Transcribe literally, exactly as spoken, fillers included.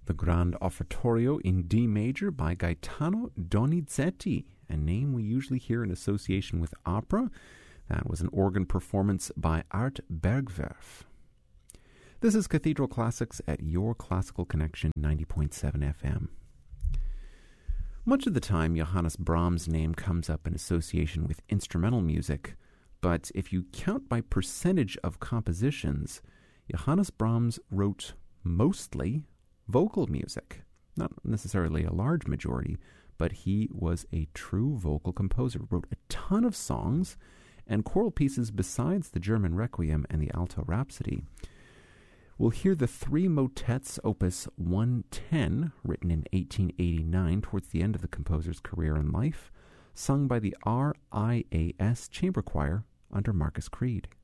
The Grand Offertorio in D major by Gaetano Donizetti, a name we usually hear in association with opera. That was an organ performance by Art Bergwerf. This is Cathedral Classics at your Classical Connection ninety point seven F M. Much of the time, Johannes Brahms' name comes up in association with instrumental music, but if you count by percentage of compositions, Johannes Brahms wrote mostly vocal music. Not necessarily a large majority, but he was a true vocal composer, wrote a ton of songs and choral pieces besides the German Requiem and the Alto Rhapsody. We'll hear the three motets, opus one ten, written in eighteen eighty-nine, towards the end of the composer's career and life, sung by the R I A S Chamber Choir under Marcus Creed.